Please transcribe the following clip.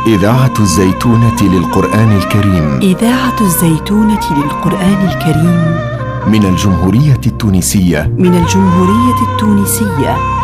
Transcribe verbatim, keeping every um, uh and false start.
إذاعة الزيتونة للقرآن الكريم. إذاعة الزيتونة للقرآن الكريم من الجمهورية التونسية. من الجمهورية التونسية.